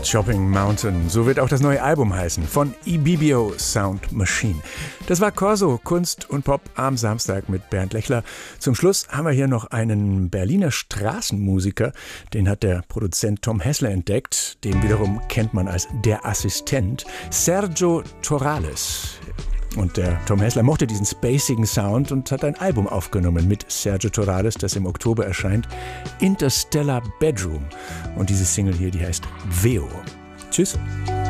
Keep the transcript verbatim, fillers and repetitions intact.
Chopping Mountain, so wird auch das neue Album heißen, von Ibibio Sound Machine. Das war Corso, Kunst und Pop am Samstag mit Bernd Lechler. Zum Schluss haben wir hier noch einen Berliner Straßenmusiker, den hat der Produzent Tom Hessler entdeckt, den wiederum kennt man als der Assistent, Sergio Torales. Und der Tom Hessler mochte diesen spacigen Sound und hat ein Album aufgenommen mit Sergio Torales, das im Oktober erscheint, Interstellar Bedroom. Und diese Single hier, die heißt Veo. Tschüss.